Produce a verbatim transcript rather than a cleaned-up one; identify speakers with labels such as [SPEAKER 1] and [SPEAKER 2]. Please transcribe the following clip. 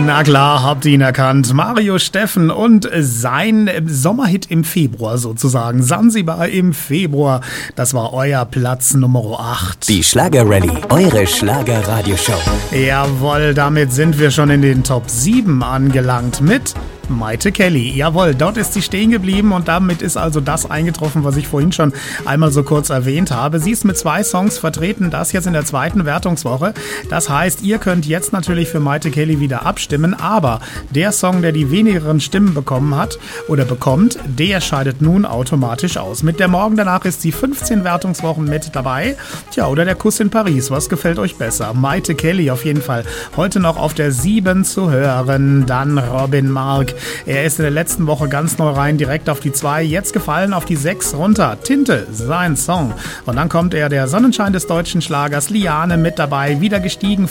[SPEAKER 1] Na klar, habt ihr ihn erkannt. Mario Steffen und sein Sommerhit im Februar sozusagen. Sansibar im Februar. Das war euer Platz Nummer acht.
[SPEAKER 2] Die Schlager-Rallye, eure Schlager-Radioshow.
[SPEAKER 1] Jawohl, damit sind wir schon in den Top sieben angelangt mit Mayte Kelly. Jawohl, dort ist sie stehen geblieben und damit ist also das eingetroffen, was ich vorhin schon einmal so kurz erwähnt habe. Sie ist mit zwei Songs vertreten, das jetzt in der zweiten Wertungswoche. Das heißt, ihr könnt jetzt natürlich für Mayte Kelly wieder abstimmen, aber der Song, der die wenigeren Stimmen bekommen hat oder bekommt, der scheidet nun automatisch aus. Mit der Morgen danach ist sie fünfzehn Wertungswochen mit dabei. Tja, oder der Kuss in Paris, was gefällt euch besser? Mayte Kelly auf jeden Fall heute noch auf der sieben zu hören. Dann Robin Mark. Er ist in der letzten Woche ganz neu rein, direkt auf die zwei, jetzt gefallen auf die sechs runter. Tinte, sein Song. Und dann kommt er, der Sonnenschein des deutschen Schlagers, Liane mit dabei, wieder gestiegen